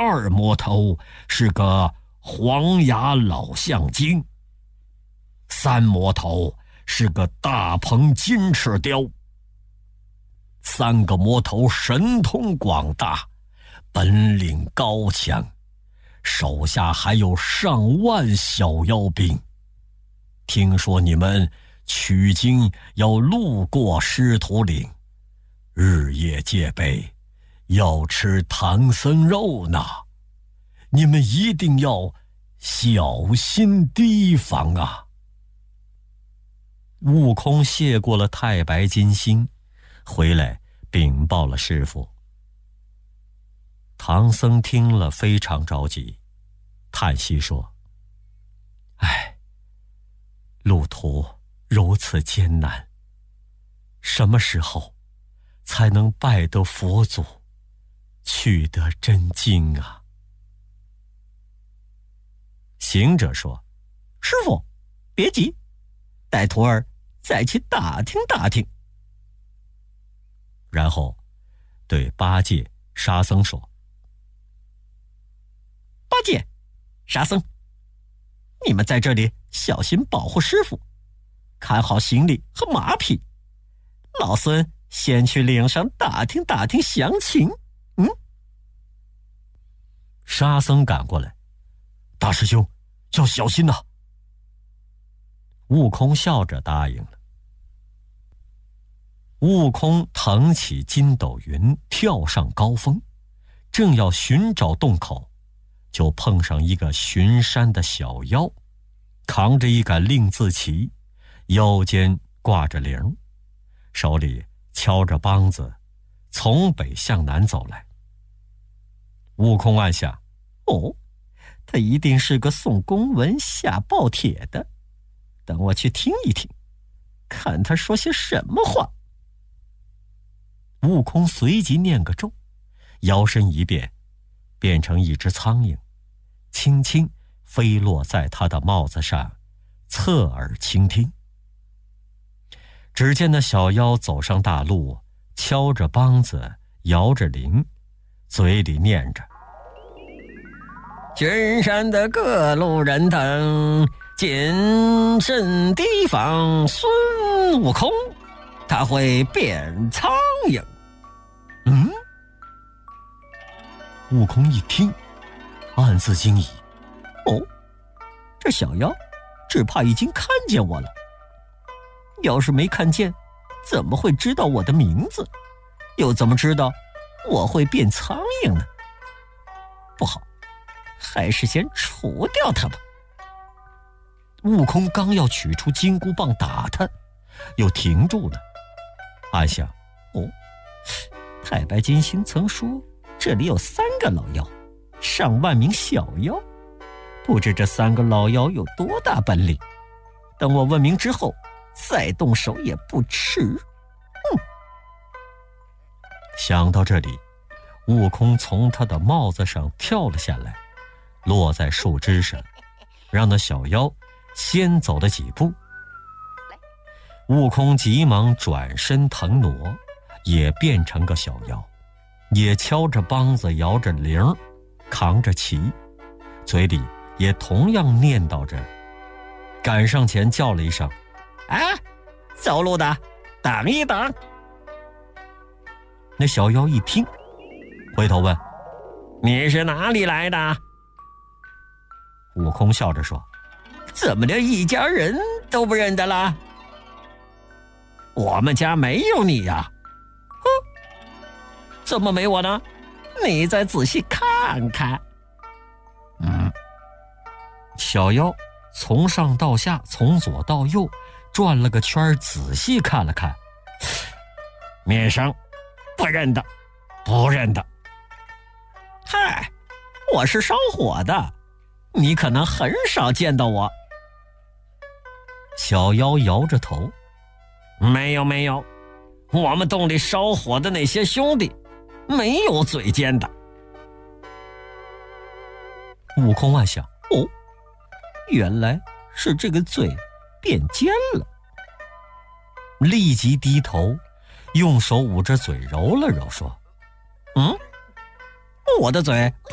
2魔头是个黄牙老象精，3魔头是个大鹏金翅雕。3个魔头神通广大，本领高强，手下还有上万小妖兵。听说你们取经要路过狮驼岭，日夜戒备，要吃唐僧肉呢，你们一定要小心提防啊！悟空谢过了太白金星，回来禀报了师父。唐僧听了非常着急，叹息说：唉，路途如此艰难，什么时候才能拜得佛祖，取得真经啊？行者说：师父，别急，带徒儿再去打听打听。然后对八戒、沙僧说：八戒、沙僧，你们在这里小心保护师父，看好行李和马匹，老孙先去岭上打听打听详情。沙僧赶过来：大师兄要小心呐！悟空笑着答应了。悟空腾起筋斗云，跳上高峰，正要寻找洞口，就碰上一个巡山的小妖，扛着一杆令字旗，腰间挂着铃，手里敲着梆子，从北向南走来。悟空暗想：他一定是个送公文下报帖的，等我去听一听，看他说些什么话。悟空随即念个咒，摇身一变，变成一只苍蝇，轻轻飞落在他的帽子上，侧耳倾听。只见那小妖走上大路，敲着梆子，摇着铃，嘴里念着：巡山的各路人等，谨慎提防孙悟空，他会变苍蝇。悟空一听，暗自惊疑：这小妖只怕已经看见我了。要是没看见，怎么会知道我的名字？又怎么知道我会变苍蝇呢？不好，还是先除掉他吧。悟空刚要取出金箍棒打他，又停住了，暗想：太白金星曾说这里有3个老妖，上万名小妖，不知这3个老妖有多大本领，等我问明之后再动手也不迟。想到这里，悟空从他的帽子上跳了下来，落在树枝上，让那小妖先走了几步。悟空急忙转身腾挪，也变成个小妖，也敲着梆子，摇着铃，扛着旗，嘴里也同样念叨着，赶上前叫了一声：走路的，等一等。那小妖一听，回头问：你是哪里来的？悟空笑着说：怎么连一家人都不认得了？我们家没有你呀。怎么没我呢？你再仔细看看。小妖从上到下，从左到右转了个圈，仔细看了看。面生，不认得，不认得。嗨，我是烧火的，你可能很少见到我。小妖摇着头：没有没有，我们洞里烧火的那些兄弟没有嘴尖的。悟空暗想：原来是这个嘴变尖了。立即低头，用手捂着嘴揉了揉，说：我的嘴